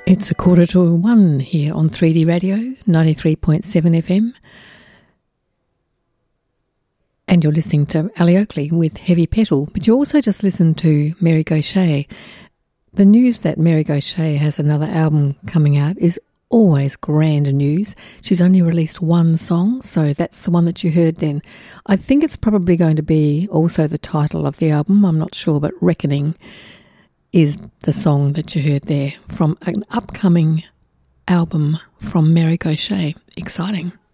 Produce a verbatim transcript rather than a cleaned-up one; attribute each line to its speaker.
Speaker 1: It's a quarter to one here on three D Radio, ninety-three point seven F M. And you're listening to Ali Oakley with Heavy Petal. But you also just listened to Mary Gauthier. The news that Mary Gauthier has another album coming out is always grand news. She's only released one song, so that's the one that you heard then. I think it's probably going to be also the title of the album. I'm not sure, but Reckoning is the song that you heard there from an upcoming album from Mary Gauthier. Exciting.